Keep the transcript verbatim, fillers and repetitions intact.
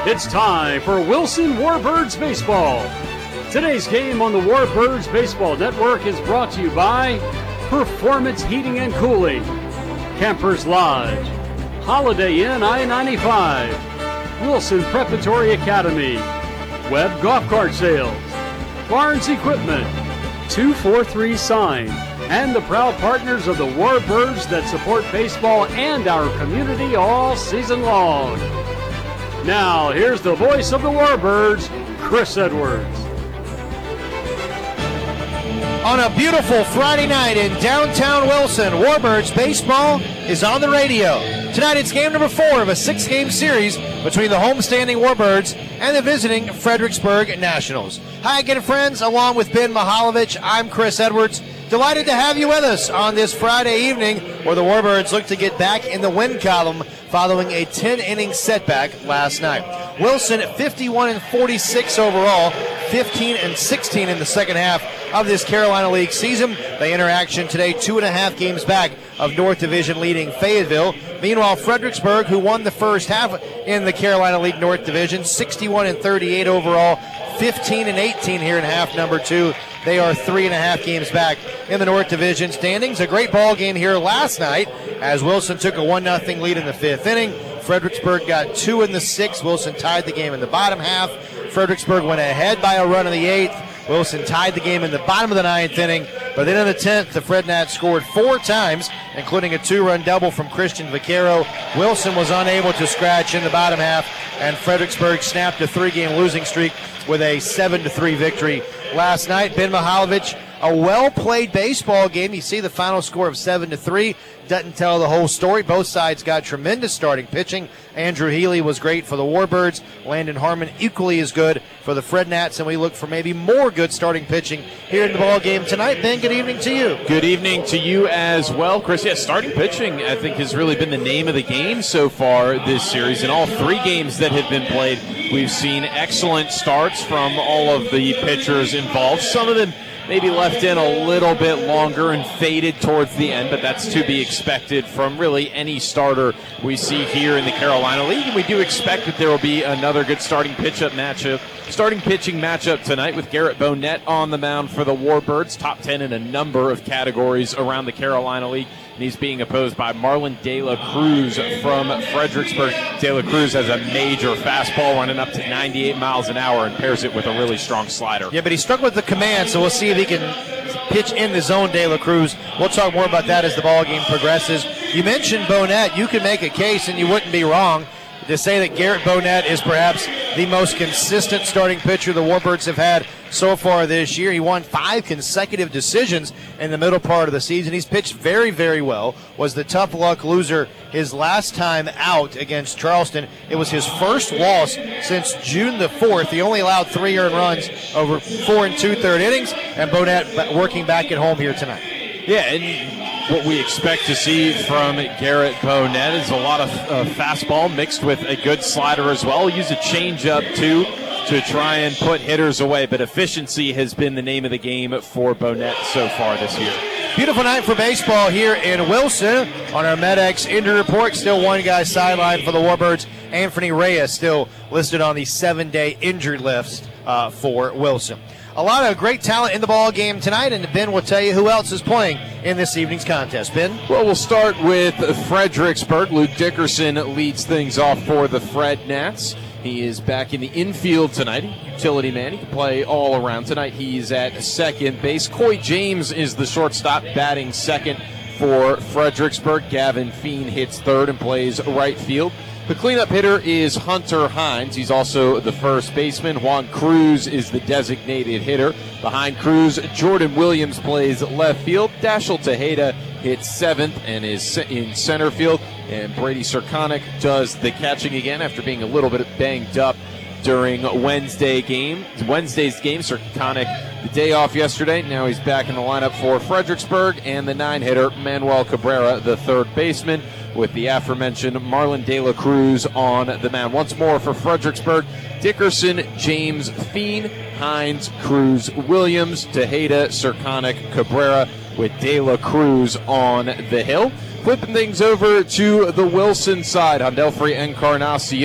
It's time for Wilson Warbirds Baseball. Today's game on the Warbirds Baseball Network is brought to you by Performance Heating and Cooling, Campers Lodge, Holiday Inn I ninety-five, Wilson Preparatory Academy, Webb Golf Cart Sales, Barnes Equipment, two forty-three Sign, and the proud partners of the Warbirds that support baseball and our community all season long. Now, here's the voice of the Warbirds, Chris Edwards. On a beautiful Friday night in downtown Wilson, Warbirds baseball is on the radio. Tonight it's game number four of a six-game series between the homestanding Warbirds and the visiting Fredericksburg Nationals. Hi again, friends. Along with Ben Mihaljevic, I'm Chris Edwards. Delighted to have you with us on this Friday evening where the Warbirds look to get back in the win column following a ten-inning setback last night. Wilson fifty-one and forty-six overall, fifteen and sixteen in the second half of this Carolina League season. They enter action today two and a half games back of North Division leading Fayetteville. Meanwhile, Fredericksburg, who won the first half in the Carolina League North Division, sixty-one and thirty-eight overall, fifteen and eighteen here in half number two. They are three and a half games back in the North Division standings. A great ball game here last night as Wilson took a one nothing lead in the fifth inning. Fredericksburg got two in the sixth. Wilson tied the game in the bottom half. Fredericksburg went ahead by a run in the eighth. Wilson tied the game in the bottom of the ninth inning. But then in the tenth, the Fred Nats scored four times, including a two-run double from Christian Vaquero. Wilson was unable to scratch in the bottom half, and Fredericksburg snapped a three-game losing streak with a seven to three victory last night. Ben Mihaljevic, a well-played baseball game. You see the final score of seven to three. Doesn't tell the whole story. Both sides got tremendous starting pitching. Andrew Healy was great for the Warbirds. Landon Harmon equally as good for the Fred Nats, and we look for maybe more good starting pitching here in the ball game tonight. Ben, good evening to you. Good evening to you as well, Chris. Yeah, starting pitching, I think, has really been the name of the game so far this series. In all three games that have been played, we've seen excellent starts from all of the pitchers involved. Some of them maybe left in a little bit longer and faded towards the end, but that's to be expected from really any starter we see here in the Carolina League. And we do expect that there will be another good starting pitch-up matchup, starting pitching matchup tonight with Garrett Bonett on the mound for the Warbirds, top ten in a number of categories around the Carolina League. And he's being opposed by Marlon De La Cruz from Fredericksburg. De La Cruz has a major fastball running up to ninety-eight miles an hour and pairs it with a really strong slider. Yeah, but he struck with the command, so we'll see if he can pitch in the zone, De La Cruz. We'll talk more about that as the ball game progresses. You mentioned Bonett. You could make a case, and you wouldn't be wrong, to say that Garrett Bonett is perhaps the most consistent starting pitcher the Warbirds have had so far this year. He won five consecutive decisions in the middle part of the season. He's pitched very, very well. Was the tough luck loser his last time out against Charleston. It was his first loss since June the fourth. He only allowed three earned runs over four and two-third innings, and Bonett working back at home here tonight. Yeah, and what we expect to see from Garrett Bonett is a lot of uh, fastball mixed with a good slider as well. He'll use a changeup too to try and put hitters away, but efficiency has been the name of the game for Bonett so far this year. Beautiful night for baseball here in Wilson. On our MedX injury report, still one guy sidelined for the Warbirds. Anthony Reyes still listed on the seven-day injured list uh, for Wilson. A lot of great talent in the ball game tonight, and Ben will tell you who else is playing in this evening's contest. Ben? Well, we'll start with Fredericksburg. Luke Dickerson leads things off for the Fred Nats. He is back in the infield tonight. Utility man. He can play all around tonight. He's at second base. Coy James is the shortstop, batting second for Fredericksburg. Gavin Feen hits third and plays right field. The cleanup hitter is Hunter Hines. He's also the first baseman. Juan Cruz is the designated hitter. Behind Cruz, Jordan Williams plays left field. Dashel Tejeda hits seventh and is in center field. And Brady Serkonic does the catching again after being a little bit banged up during Wednesday game. Wednesday's game, Serkonic the day off yesterday. Now he's back in the lineup for Fredericksburg. And the nine-hitter, Manuel Cabrera, the third baseman, with the aforementioned Marlon De La Cruz on the mound. Once more for Fredericksburg, Dickerson, James, Feen, Hines, Cruz, Williams, Tejeda, Serkonic, Cabrera, with De La Cruz on the hill. Flipping things over to the Wilson side, Hondelfrey Encarnacion